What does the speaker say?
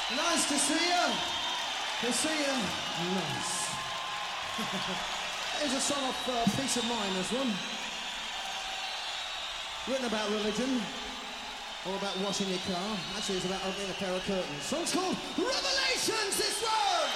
Nice to see you. To see you. Nice. Here's a song of Peace of Mind, this one. Written about religion. Or about washing your car. Actually, it's about opening a pair of curtains. Song's called Revelations, this one!